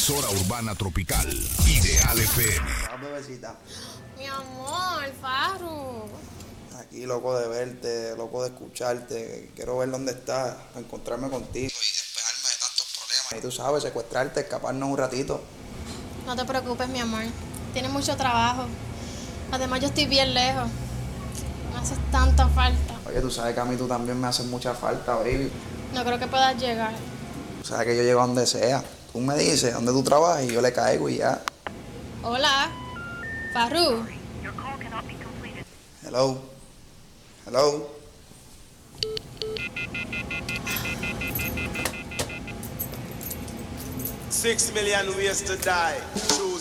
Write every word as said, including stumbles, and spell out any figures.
emisora urbana tropical, Ideal F M. Vamos, bebecita. Mi amor, Farru. Aquí loco de verte, loco de escucharte. Quiero ver dónde estás, encontrarme contigo y despejarme de tantos problemas. Y tú sabes, secuestrarte, escaparnos un ratito. No te preocupes, mi amor. Tienes mucho trabajo. Además, yo estoy bien lejos. Me haces tanta falta. Oye, tú sabes que a mí tú también me haces mucha falta, baby. No creo que puedas llegar. Tú sabes que yo llego a donde sea. Tú me dices dónde tú trabajas y yo le caigo y ya. Hola, Farru. Hello. Hello. Six million ways to die. Choose